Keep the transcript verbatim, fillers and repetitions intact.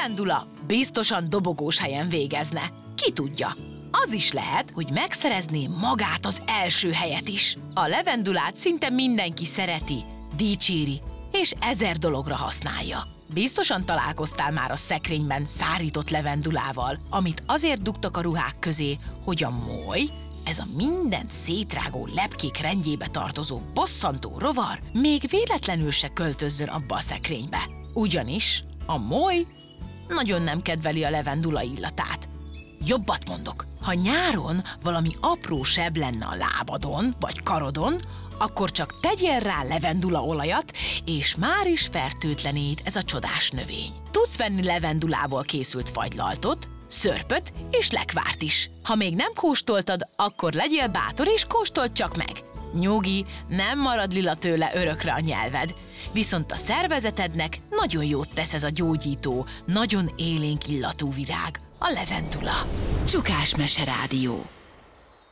levendula biztosan dobogós helyen végezne. Ki tudja? Az is lehet, hogy megszerezné magát az első helyet is. A levendulát szinte mindenki szereti, dicséri, és ezer dologra használja. Biztosan találkoztál már a szekrényben szárított levendulával, amit azért dugtak a ruhák közé, hogy a moly, ez a mindent szétrágó lepkék rendjébe tartozó bosszantó rovar még véletlenül se költözzön abba a szekrénybe. Ugyanis a moly nagyon nem kedveli a levendula illatát. Jobbat mondok, ha nyáron valami apró seb lenne a lábadon vagy karodon, akkor csak tegyél rá levendulaolajat, és már is fertőtlenít ez a csodás növény. Tudsz venni levendulából készült fagylaltot, szörpöt és lekvárt is. Ha még nem kóstoltad, akkor legyél bátor és kóstold csak meg. Nyugi, nem marad lila tőle örökre a nyelved. Viszont a szervezetednek nagyon jót tesz ez a gyógyító, nagyon élénk illatú virág, a levendula. Csukás Mese Rádió.